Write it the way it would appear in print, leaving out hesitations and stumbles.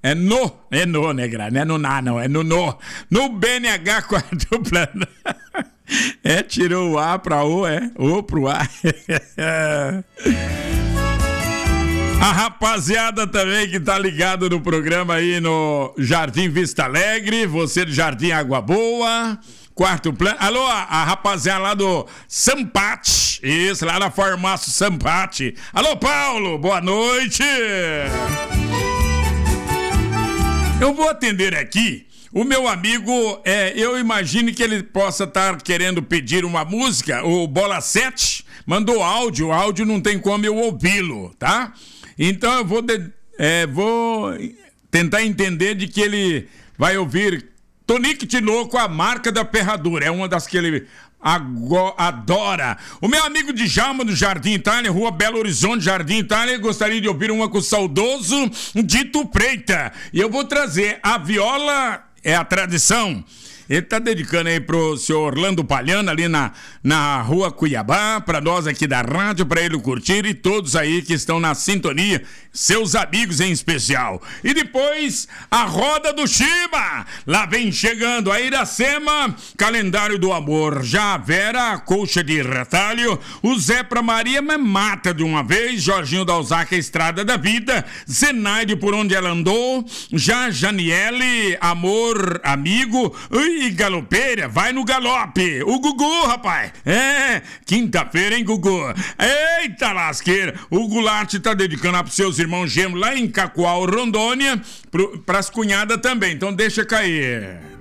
É no, negra, não é no na, não, é no. No BNH quarto plano. Tirou o A pra O, O pro A. A rapaziada também que tá ligado no programa aí no Jardim Vista Alegre, você do Jardim Água Boa, quarto plano. Alô, a rapaziada lá do Sampate, isso, lá na farmácia Sampate. Alô, Paulo, boa noite. Eu vou atender aqui o meu amigo, eu imagino que ele possa estar querendo pedir uma música, o Bola 7 mandou áudio, o áudio não tem como eu ouvi-lo, tá? Então eu vou tentar entender de que ele vai ouvir Tonique Tinoco, a marca da ferradura. É uma das que ele adora. O meu amigo Djalma do Jardim Itália, Rua Belo Horizonte, Jardim Itália, gostaria de ouvir uma com o saudoso Dito Preita. E eu vou trazer a viola, é a tradição. Ele tá dedicando aí pro senhor Orlando Palhano, ali na Rua Cuiabá, pra nós aqui da rádio, pra ele curtir e todos aí que estão na sintonia, seus amigos em especial. E depois, a Roda do Chiba, lá vem chegando a Iracema, Calendário do Amor, já a Vera, Colcha de Retalho, o Zé pra Maria, mas mata de uma vez, Jorginho da Alzaca, Estrada da Vida, Zenaide, Por Onde Ela Andou, já Janiele, Amor, Amigo, e galopeira, vai no galope. O Gugu, rapaz. Quinta-feira, hein, Gugu? Eita lasqueira. O Goulart tá dedicando pros seus irmãos gêmeos lá em Cacoal, Rondônia, pras cunhadas também. Então deixa cair.